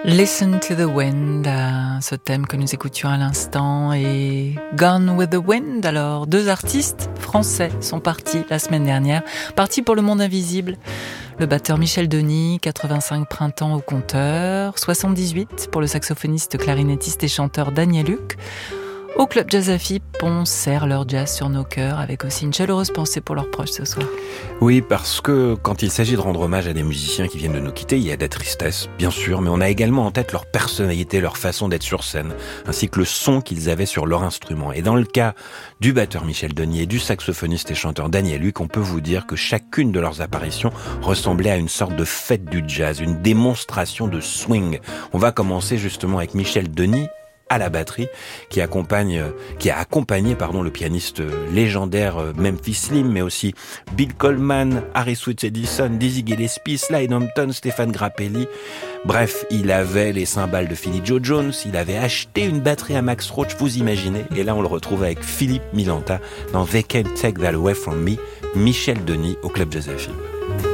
Listen to the Wind, ce thème que nous écoutions à l'instant, et Gone with the Wind. Alors, 2 artistes français sont partis la semaine dernière, partis pour le monde invisible. Le batteur Michel Denis, 85 printemps au compteur, 78 pour le saxophoniste, clarinettiste et chanteur Daniel Luc. Au Club Jazz Afip, on serre leur jazz sur nos cœurs avec aussi une chaleureuse pensée pour leurs proches ce soir. Oui, parce que quand il s'agit de rendre hommage à des musiciens qui viennent de nous quitter, il y a de la tristesse, bien sûr, mais on a également en tête leur personnalité, leur façon d'être sur scène, ainsi que le son qu'ils avaient sur leur instrument. Et dans le cas du batteur Michel Denis et du saxophoniste et chanteur Daniel Luc, on peut vous dire que chacune de leurs apparitions ressemblait à une sorte de fête du jazz, une démonstration de swing. On va commencer justement avec Michel Denis à la batterie, qui a accompagné le pianiste légendaire Memphis Slim, mais aussi Bill Coleman, Harry Sweet Edison, Dizzy Gillespie, Slide Hampton, Stéphane Grappelli. Bref, il avait les cymbales de Philly Joe Jones, il avait acheté une batterie à Max Roach, vous imaginez, et là on le retrouve avec Philippe Milanta dans They Can't Take That Away From Me, Michel Denis au Club Jazz Afib.